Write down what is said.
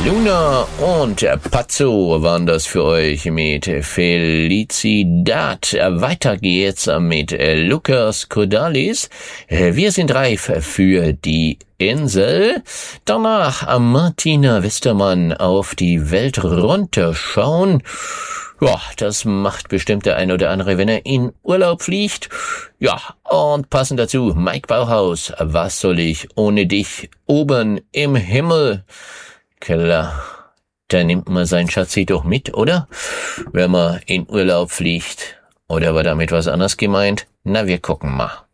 Luna und Pazzo waren das für euch mit Felicidad. Weiter geht's mit Lukas Cordalis. Wir sind reif für die Insel. Danach Martina Westermann, auf die Welt runterschauen. Ja, das macht bestimmt der ein oder andere, wenn er in Urlaub fliegt. Ja, und passend dazu Mike Bauhaus. Was soll ich ohne dich? Oben im Himmel. Klar, da nimmt man sein Schatzi doch mit, oder? Wenn man in Urlaub fliegt. Oder war damit was anderes gemeint? Na, wir gucken mal.